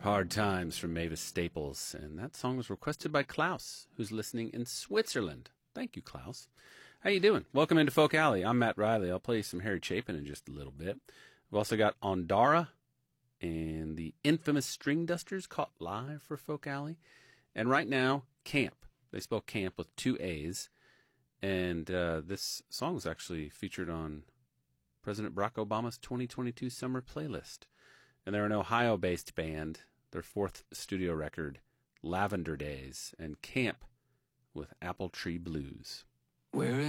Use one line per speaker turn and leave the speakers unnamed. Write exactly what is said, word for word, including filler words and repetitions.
Hard Times from Mavis Staples, and that song was requested by Klaus, who's listening in Switzerland. Thank you, Klaus. How you doing? Welcome into Folk Alley. I'm Matt Riley. I'll play you some Harry Chapin in just a little bit. We've also got Ondara and the infamous String Dusters caught live for Folk Alley. And right now, Camp. They spell Camp with two A's. And uh, this song was actually featured on President Barack Obama's twenty twenty-two summer playlist. And they're an Ohio-based band. Their fourth studio record, Lavender Days, and Camp with Apple Tree Blues.
Where